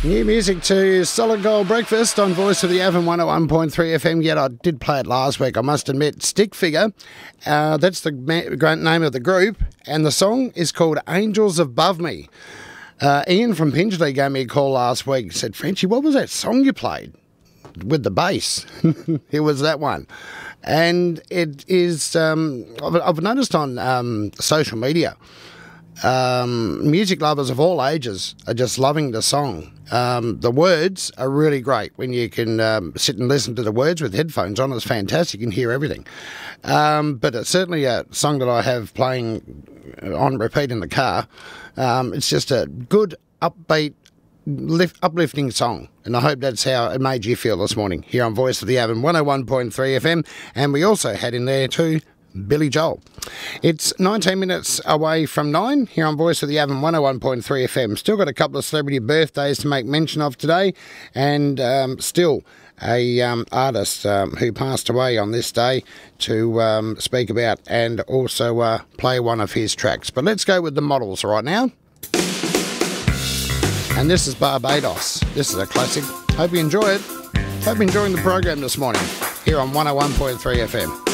New music to Solid Gold Breakfast on Voice of the Avon 101.3 FM. Yet I did play it last week, I must admit. Stick Figure, that's the great name of the group, and the song is called Angels Above Me. Ian from Pingelly gave me a call last week. He said, Frenchie, what was that song you played with the bass? It was that one. And it is, I've noticed on social media, music lovers of all ages are just loving the song. The words are really great when you can sit and listen to the words with headphones on. It's fantastic. You can hear everything. But it's certainly a song that I have playing on repeat in the car. It's just a good, upbeat, uplifting song, and I hope that's how it made you feel this morning here on Voice of the Avon 101.3 FM. And we also had in there too Billy Joel. It's 19 minutes away from 9 here on Voice of the Avon 101.3 FM. Still got a couple of celebrity birthdays to make mention of today, and still a artist who passed away on this day to speak about and also play one of his tracks. But let's go with the Models right now. And this is Barbados. This is a classic. Hope you enjoy it. Hope you're enjoying the program this morning here on 101.3 FM.